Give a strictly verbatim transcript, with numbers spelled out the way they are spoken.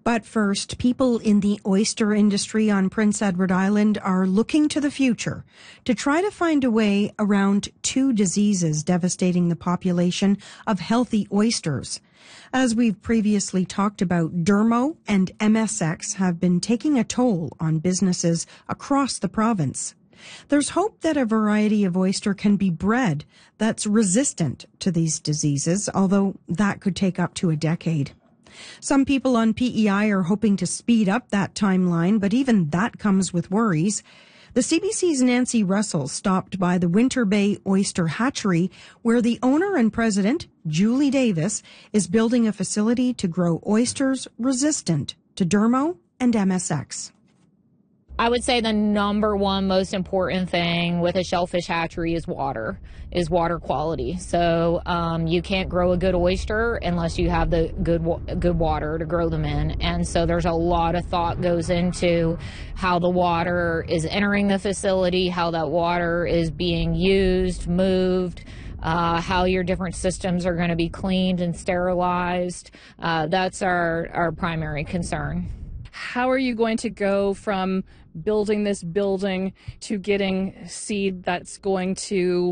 But first, people in the oyster industry on Prince Edward Island are looking to the future to try to find a way around two diseases devastating the population of healthy oysters. As we've previously talked about, Dermo and M S X have been taking a toll on businesses across the province. There's hope that a variety of oyster can be bred that's resistant to these diseases, although that could take up to a decade. Some people on P E I are hoping to speed up that timeline, but even that comes with worries. The C B C's Nancy Russell stopped by the Winter Bay Oyster Hatchery, where the owner and president, Julie Davis, is building a facility to grow oysters resistant to Dermo and M S X. I would say the number one most important thing with a shellfish hatchery is water, is water quality. So um, you can't grow a good oyster unless you have the good good water to grow them in. And so there's a lot of thought goes into how the water is entering the facility, how that water is being used, moved, Uh, how your different systems are going to be cleaned and sterilized. Uh, that's our, our primary concern. How are you going to go from building this building to getting seed that's going to